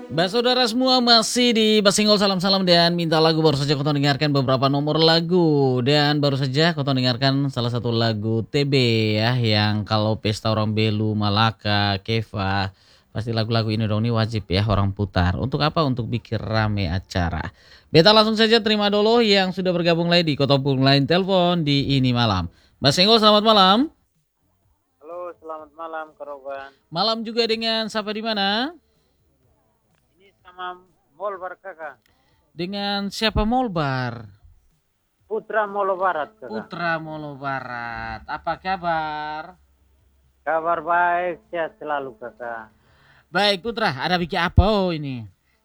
Saudara semua masih di Basinggol Salam-Salam dan Minta Lagu. Baru saja kau dengarkan beberapa nomor lagu. Dan baru saja kau dengarkan salah satu lagu TB ya. Yang kalau pesta orang Belu, Malaka, Keva, pasti lagu-lagu ini dong, ini wajib ya orang putar. Untuk apa? Untuk bikin rame acara. Beta langsung saja terima dulu yang sudah bergabung lagi di Kotopung Line Telepon di ini malam. Basinggol, selamat malam. Halo, selamat malam Karoban. Malam juga dengan siapa di mana? Ini sama Molbar kakak. Dengan siapa Molbar? Putra Molo Barat kakak. Putra Molo Barat. Apa kabar? Kabar baik, sehat selalu kakak. Baik Putra, ada bikin apa ini?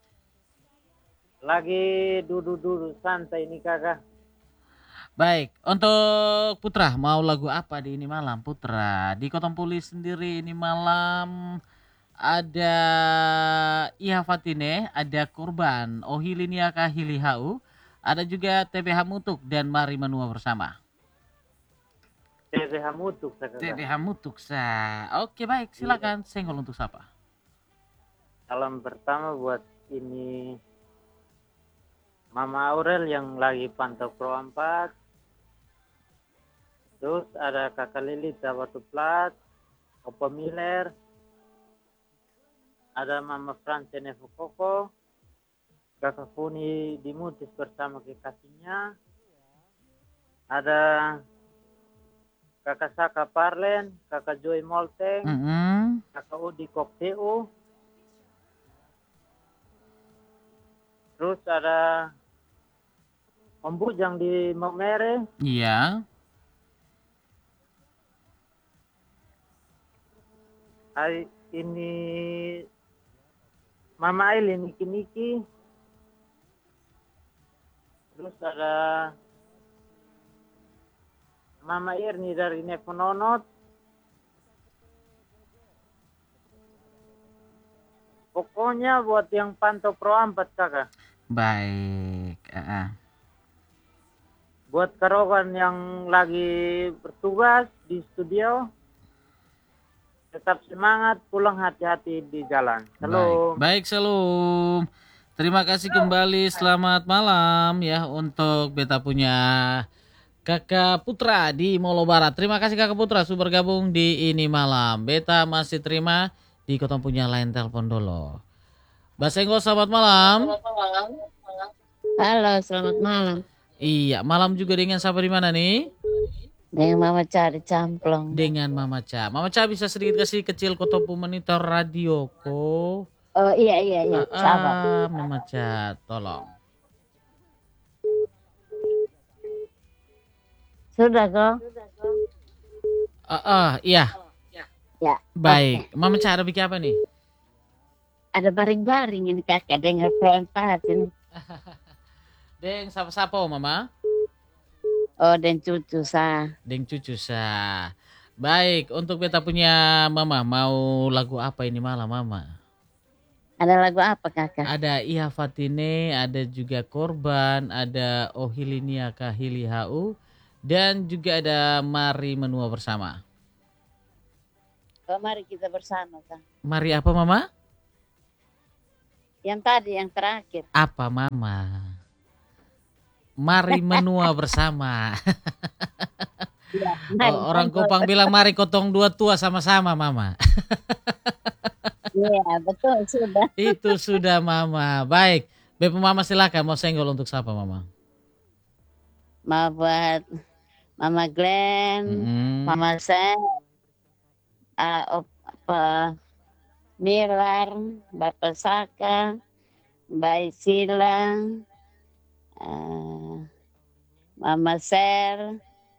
Lagi duduk-duduk santai ini kakak. Baik, untuk Putra mau lagu apa di ini malam Putra? Di Kotompuli sendiri ini malam ada Iha Fatine, ada Kurban, Ohilinia Kahilihau, ada juga TBH Mutuk dan Mari Menua Bersama. TBH Mutuk kakak. TBH Mutuk Oke baik, silakan. Senggol untuk siapa? Salam pertama buat ini Mama Aurel yang lagi pantau Pro 4. Terus ada kakak Lilit Batu Plat, Opa Miller, ada Mama France Nevo Koko, kakak Funi di Mutis bersama kekasihnya, ada kakak Saka Parlen, kakak Joy Molteng, kakak Udi Kokteu, terus ada Om Bujang di Momere. Iya. Hari ini Mama Aileen Niki-Niki. Terus ada Mama Irni dari Nepononot. Pokoknya buat yang pantau Pro 4 kakak. Baik. Buat Karoban yang lagi bertugas di studio, tetap semangat, pulang hati-hati di jalan. Salam. Baik, salam. Terima kasih kembali, selamat malam ya untuk beta punya Kakak Putra di Molo Barat. Terima kasih Kakak Putra sudah bergabung di ini malam. Beta masih terima di kota punya lain telepon dulu. Basenggol, selamat malam. Halo, selamat malam. Iya, malam juga dengan siapa di mana nih? Dengan Mama Ca di Camplong. Dengan Mama Ca. Mama Ca bisa sedikit kasih kecil kotopu monitor radio ko. Oh iya. Sabar. Mama Ca, tolong. Sudah kok? Iya. Ya. Baik, okay. Mama Ca ada bikin apa nih? Ada baring-baring ini kakak dengar perempat ini. Deng sapa-sapa Mama? Oh, dan cucu Deng cucu Baik, untuk beta punya Mama mau lagu apa ini malam Mama? Ada lagu apa kakak? Ada Iha Fatine, ada juga Korban, ada Ohilinia Kahilihau, dan juga ada Mari Menua Bersama. Oh, mari kita bersama kan. Mari apa Mama? Yang tadi, yang terakhir. Apa Mama? Mari menua bersama. Ya, orang Kupang bilang mari kotong dua tua sama-sama Mama. Iya betul sudah. Itu sudah Mama. Baik, Bepo Mama silakan mau senggol untuk siapa Mama? Mau buat Mama Glenn, Mama Sen, Milar, Bapak Saka, Mbak Sila, Mama Ser,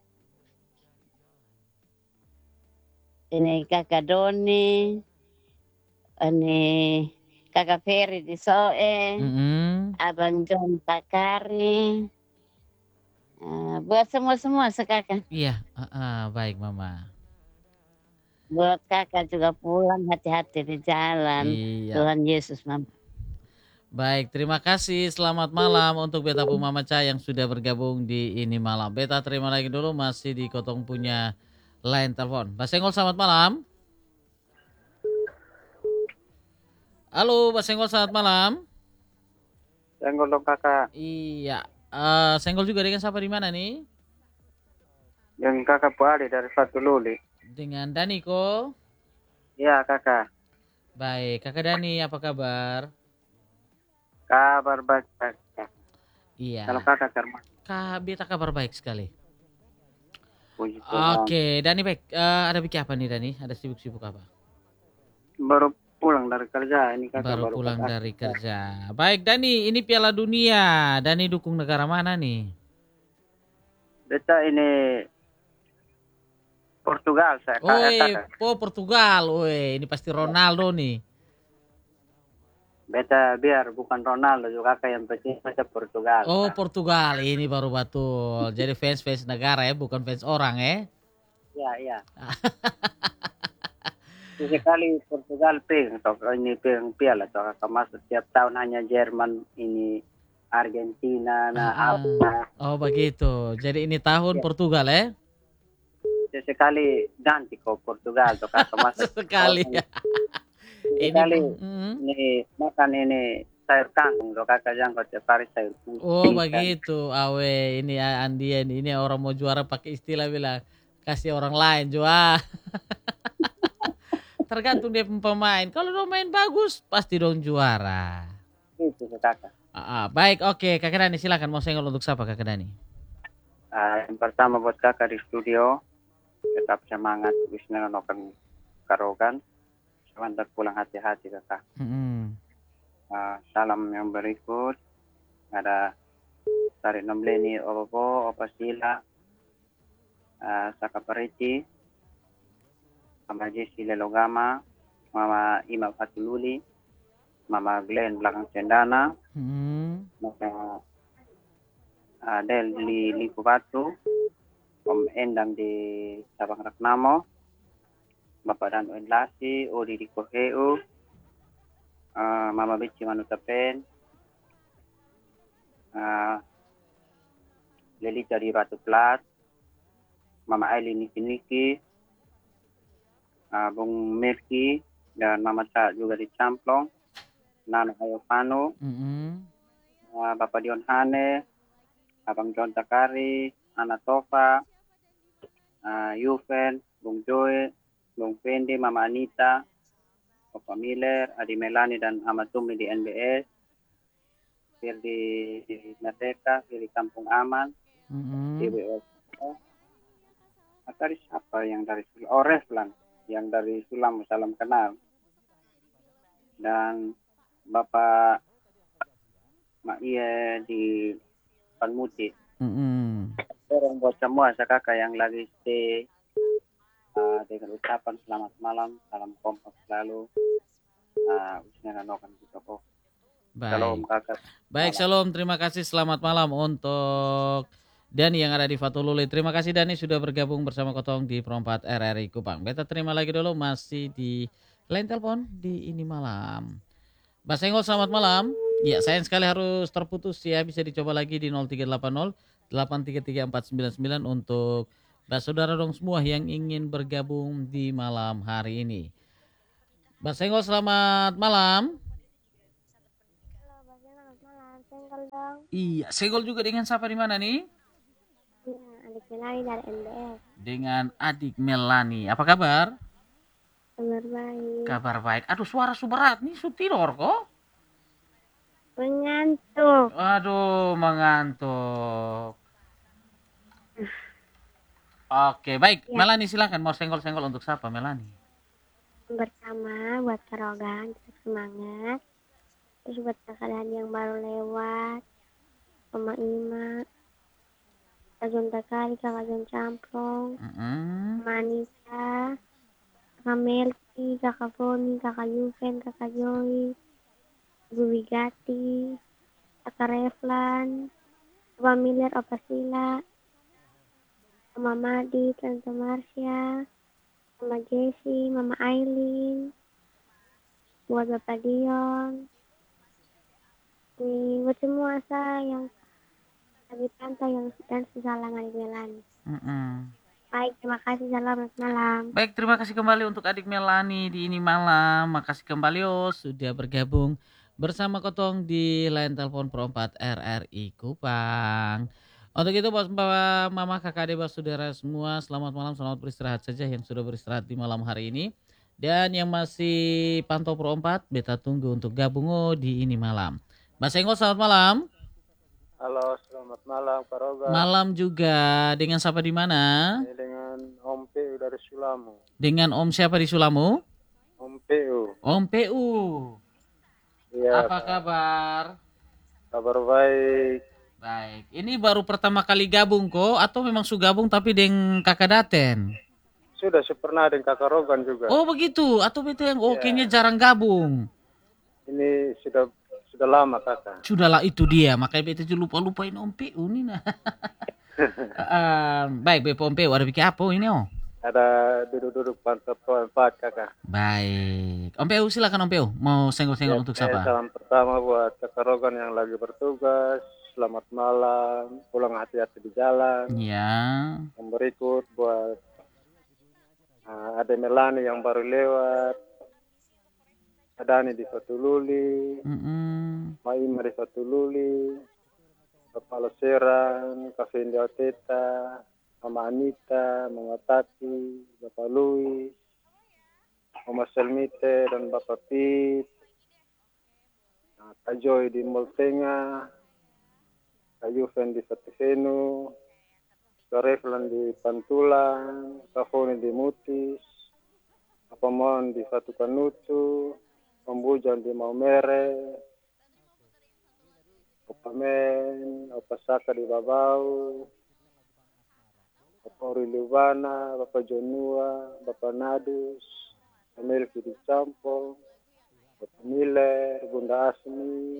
ini Kakak Doni, ini Kakak Ferry di Soe, Abang John Takari, buat semua sekakak. Iya, baik Mama. Buat kakak juga pulang hati-hati di jalan. Iya. Tuhan Yesus Mama. Baik, terima kasih. Selamat malam untuk Beta Pu Mama Ca yang sudah bergabung di ini malam. Beta terima lagi dulu masih di Kotong punya line telepon. Basenggol, selamat malam. Halo, Mbak Senggol, selamat malam. Senggol dong kakak. Iya. Senggol juga dengan siapa di mana nih? Yang kakak Puade dari Fatululi. Dengan Dani kok. Iya kakak. Baik, Kakak Dani, apa kabar? Kabar baik kakak. Kalau Iya. kakak Karma. Beta kabar baik sekali. Puji Tuhan. Oke, Dani baik. Ada bikin apa nih Dani? Ada sibuk-sibuk apa? Baru pulang dari kerja ini kakak Baru baru pulang kakak. dari kerja. Baik Dani, ini Piala Dunia. Dani dukung negara mana nih? Beta ini Portugal saya kakak. Portugal. Woi, ini pasti Ronaldo nih. Beta biar bukan Ronaldo juga kakak yang penting beta Portugal. Oh, Kak. Portugal. Ini baru betul. Jadi fans negara ya, bukan fans orang ya. Iya. Sekali Portugal ini piala toh kakak masuk setiap tahun hanya Jerman ini Argentina Ah, ah. Oh, begitu. Jadi ini tahun Portugal ya? sekali ganti kok Portugal toh kakak masuk Sekali ya. sekali ini makan ini sayur kangkung toh kakak jangkau tiap hari sayur kangkung. Oh begitu, awe ini Andian ini orang mau juara pakai istilah bilang kasih orang lain juara. Tergantung dia pemain. Kalau dia main bagus pasti dong juara. Itu kakak. Baik, oke Kakak Dani silakan mau senggol untuk siapa Kakak Dani? Yang pertama buat kakak di studio tetap semangat bisnya nokan karogan semangat pulang hati-hati kakak. Salam yang berikut ada Tarik Nombleni Opo Opa Sila Saka Pariti Mama Jesi Lelogama Mama Ima Fatululi Mama Glenn belakang Cendana Mama Del di Liku Batu Om Endang di Sabang Raknamo Bapak Dan Lasi Odi di Koheu Mama Bici Manutapen Lelita di Batu Plat Mama Aileen Niki Bung Merki dan Mama Ca juga di Camplong Nana Ayopano Bapak Dion Hane Abang John Takari Ana Tofa Yuven Bung Joy Bung Fendi Mama Anita Papa Miller Adi Melani dan Ahmad Tumi di NBS di Merdeka di Kampung Aman di BO tadi siapa yang dari Reflan yang dari Sulam salam kenal dan Bapak Mak Iya di Panmuti orang buat semua kakak yang lagi stay dengan ucapan selamat malam salam kompak selalu usnya nanokan kita kok. Shalom kakak. Baik, shalom. Terima kasih. Selamat malam untuk Dani yang ada di Fatululi. Terima kasih Dani sudah bergabung bersama Kotong di Perompat RRI Kupang. Beta terima lagi dulu masih di line telepon di ini malam. Mbak Senggol selamat malam. Ya sayang sekali harus terputus ya. Bisa dicoba lagi di 0380 833 499 untuk Mbak saudara dong semua yang ingin bergabung di malam hari ini. Mbak Senggol selamat malam. Iya, Senggol juga dengan siapa di mana nih? Adik Melani dari NBS. Dengan adik Melani. Apa kabar? Kabar baik. Kabar baik. Aduh, suara berat nih, tidur kok. Mengantuk. Aduh, mengantuk. Oke, baik. Ya. Melani silakan mau senggol-senggol untuk siapa, Melani? Pertama buat Karogan, semangat. Terus buat kakak yang baru lewat, Mama Ima, Kak Jon Takari, Kakak Jon Camplong, Mama Anissa, Kakak Melki, Kakak Foni, Kakak Yuven, Kakak Joy, Ibu Wigati, Kakak Reflan, Opa Miller, Opa Sila, Mama Madi, Tante Marsha, Mama Jessie, Mama Aileen, buat Bapak Dion, buat semua saya yang lagi pantai yang dan sesalangan di Melani. Baik, terima kasih. Selamat malam. Baik, terima kasih kembali untuk adik Melani di ini malam. Makasih kembali sudah bergabung bersama Kotong di line telepon Pro 4 RRI Kupang. Untuk itu buat mama, kakak, adik, saudara semua, selamat malam, selamat beristirahat saja yang sudah beristirahat di malam hari ini. Dan yang masih pantau Pro 4, beta tunggu untuk gabung di ini malam. Mas Enggo, selamat malam. Halo, selamat malam Pak Roga. Malam juga. Dengan siapa di mana? Dengan Om PU dari Sulamu. Dengan Om siapa di Sulamu? Om PU. Om PU. Iya. Apa kabar? Kabar baik. Baik. Ini baru pertama kali gabung kok atau memang sudah gabung tapi dengan Kakak Daten? Sudah pernah dengan Kakak Rogan juga. Oh begitu. Atau betul yang kayaknya jarang gabung. Ini sudah lama Kakak. Sudahlah, itu dia. Makanya beta juga lupa-lupain Om PU nih nah. Baik, Bepo Om PU ada bikin apa ini Ada duduk-duduk pantau Pro 4 Kakak. Baik. Om PU silakan Om PU. Mau senggol-senggol untuk siapa? Salam pertama buat Kakak Rogan yang lagi bertugas. Selamat malam, pulang hati-hati di jalan. Iya. Yang berikut buat Ade Melani yang baru lewat. Adani di Fatululi. Maima di Fatululi. Bapak Loseran, Kak Fendi Oteta, Mama Anita, Mama Tati, Bapak Louis, Mama Selmite dan Bapak Pit, Kak Joy di Moltenga, Kak Yuven di Fatifenu, Kak Reflan di Pantulan, Kak Foni di Mutis, Bapak Mon di Fatukanutu, Om Bujan di Maumere, Opa Men, Opa Saka di Babau, Bapak Uri Lubana, Bapak Jonua, Bapak Nadus, Melki di Campong, Bapak Miller, Bunda Asmi,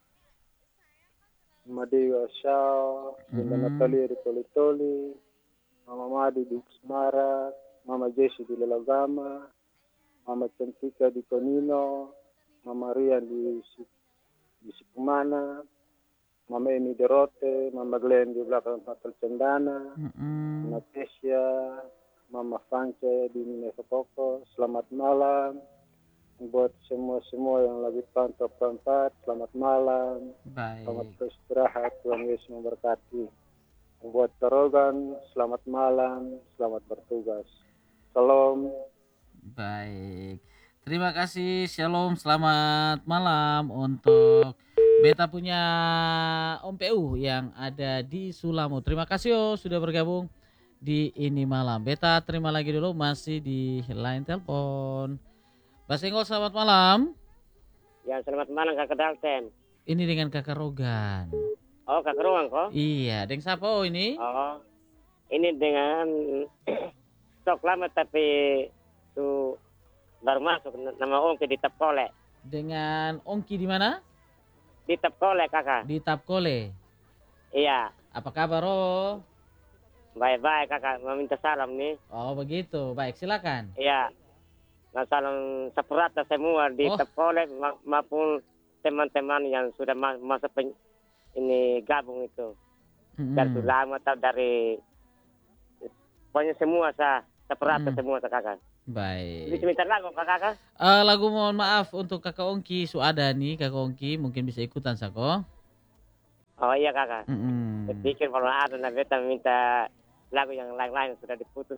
Mama Dewi Asyau, Bunda Natalia di Toli-Toli, Mama Madi di Semara, Mama Jesi di Lelagama, Mama Cantika di Konino, Mama Rian di Sipumana, Mama Eni di Rote, Mama Glenn di belakang Hotel Cendana, Mama Tesia, Mama Fance di Minesa Koko. Selamat malam buat semua yang lagi pantau perempat. Selamat malam. Baik. Selamat beristirahat. Tuhan Yesus memberkati. Buat Tarogan, selamat malam, selamat bertugas. Salam. Baik. Terima kasih. Shalom. Selamat malam untuk beta punya Om PU yang ada di Sulamu. Terima kasih sudah bergabung di ini malam. Beta terima lagi dulu masih di line telepon. Mas Enggol, selamat malam. Ya, selamat malam Kakak Dalten. Ini dengan Kakak Rogan. Oh, Kakak Rogan kok? Iya, dengan siapa ini? Oh, ini dengan stok lama tapi tuh baru masuk nama Ongki di Tapkole. Dengan Ongki di mana? Di Tapkole Kakak. Di Tapkole. Iya. Apa kabar Baik-baik Kakak, meminta salam nih. Oh begitu, baik silakan. Iya. Nah, salam seperata semua di Tapkole maupun teman-teman yang sudah masuk ini gabung itu. Dari lama atau dari pokoknya semua seperata semua Kakak. Baik. Bisa minta lagu Kakak? Lagu mohon maaf untuk Kakak Ongki ada nih Kakak Ongki mungkin bisa ikutan Sako. Oh iya Kakak. Pikir kalau ada beta minta lagu yang lain-lain sudah diputus.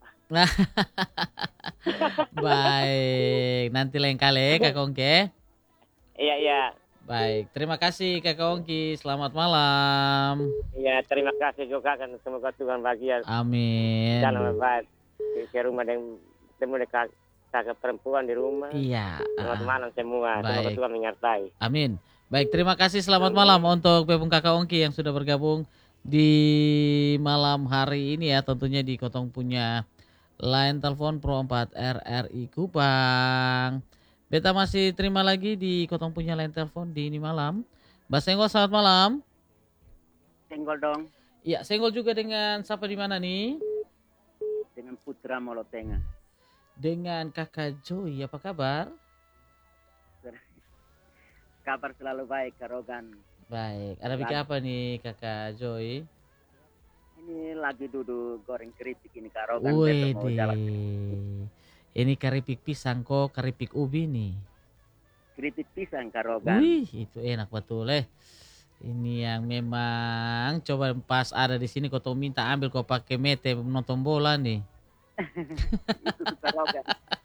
Baik, nanti lain kali Kakak Ongki. Iya. Baik, terima kasih Kakak Ongki. Selamat malam. Iya, terima kasih juga kan semoga Tuhan bahagia. Amin. Jalan baik ke rumah dan temu kakak perempuan di rumah. Iya. Selamat malam semua. Baik. Semoga Tuhan menyertai. Amin. Baik, terima kasih. Selamat malam untuk Bebung Kakak Ongki yang sudah bergabung di malam hari ini ya. Tentunya di Kotong punya line telepon Pro 4 RRI Kupang. Beta masih terima lagi di Kotong punya line telepon di ini malam. Mbak Senggol, selamat malam. Senggol dong. Iya, Senggol juga dengan siapa di mana nih? Dengan Putra Molotenga. Dengan Kakak Joy, apa kabar? Kabar selalu baik, Kak Rogan. Baik, ada bikin apa nih Kakak Joy? Ini lagi duduk goreng keripik ini Kak Rogan. Wih, Besok mau jalan ini keripik pisang kok keripik ubi nih. keripik pisang Kak Rogan. Wih, itu enak betul Ini yang memang coba pas ada di sini kau minta ambil kau pakai mete nonton bola nih. Itu Kak Rogan.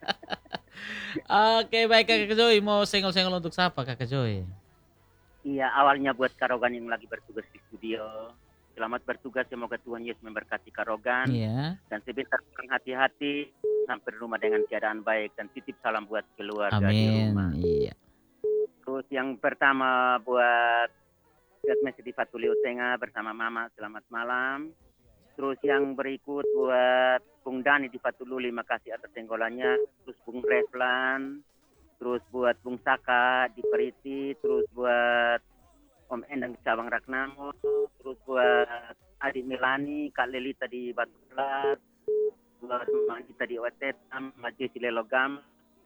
Oke, baik Kakak Joy, mau senggol-senggol untuk siapa Kakak Joy? Iya, awalnya buat Kak Rogan yang lagi bertugas di studio. Selamat bertugas, semoga Tuhan Yesus memberkati Kak Rogan. Iya. Dan sebentar kurang hati-hati sampai rumah dengan keadaan baik dan titip salam buat keluarga di rumah. Iya. Terus yang pertama buat Gatmes di Fatulio Tengah bersama Mama, selamat malam. Terus yang berikut buat Bung Dani di Fatululi, makasih atas senggolannya. Terus Bung Reflan, terus buat Bung Saka di Periti, terus buat Om Endang di Cabang Ragnamo, terus buat adik Melani, Kak Lelita di Batu Kelas, buat Mama Anita di Watetam, Maju di Lelogam.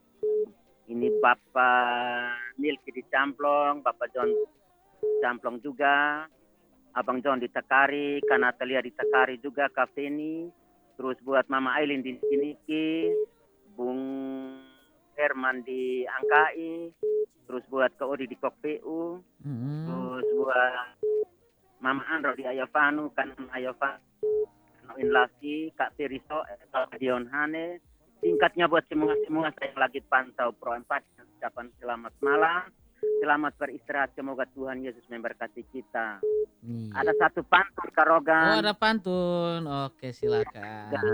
Ini Bapak Milki di Camplong, Bapak John Camplong juga, Abang John di Takari, Kak Natalia di Takari juga, Kak Feni, terus buat Mama Aileen di Siniki, Bung Herman di Angkai, terus buat Kak Odi di Kokpu, terus buat Mama Andro di Ayavanu, kan Ayavanu Inlasi, Kak Teriso, Kak Dion Hane. Singkatnya buat semua saya yang lagi pantau Pro 4, ucapan selamat malam, selamat beristirahat, semoga Tuhan Yesus memberkati kita. Iya. Ada satu pantun Kak Rogan. Oh, ada pantun. Oke, silakan.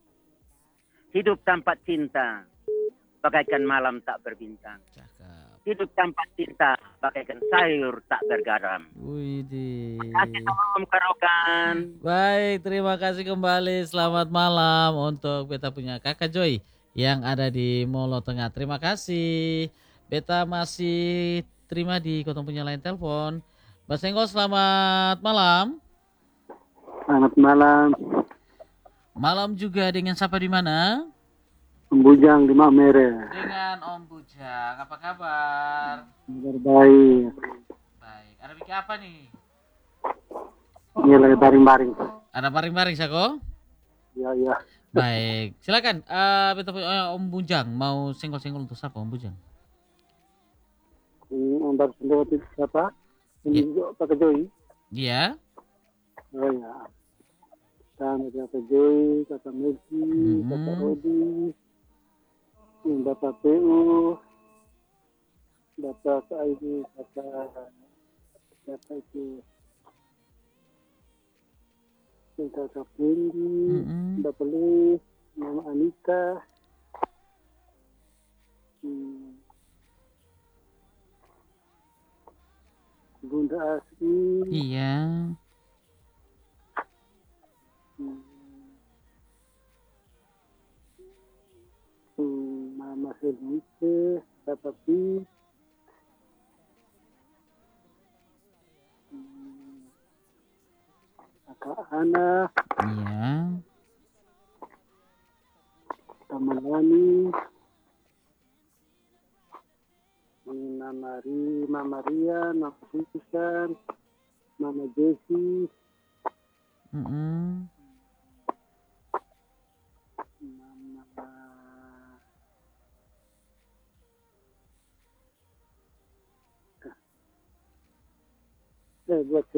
Hidup tanpa cinta bagaikan malam tak berbintang. Cakep. Hidup tanpa cinta bagaikan sayur tak bergaram. Widih. Kasih salam Kak Rogan. Baik, terima kasih kembali. Selamat malam untuk beta punya Kakak Joy yang ada di Molo Tengah. Terima kasih. Beta masih terima di kotong punya line telepon. Mbak Senggol, selamat malam. Selamat malam. Malam juga dengan siapa di mana? Bujang di Mamere. Dengan Om Bujang. Apa kabar? Kabar baik. Baik. Ada bikin apa nih? Ini lagi baring-baring. Ada baring-baring, Sako? Ya. Baik. Silakan. Beta Om Bujang mau senggol-senggol untuk siapa Om Bujang? Antar sendiri siapa? Ini juga Pak Joy. Iya. Oh ya. Kami Kakak Joy, Kakak Meki, Kakak Odi, Bapak PU, Bapak ID, Bapak itu, Kakak Pendi, Bapak Lee, Mama Anita, Bunda Asri, Iya. Mama Selite, Bapak Pi, Kakak Ana, Iya. Tamalani, Mama Ria, Mama Susan, Mama Jessie, Mama buat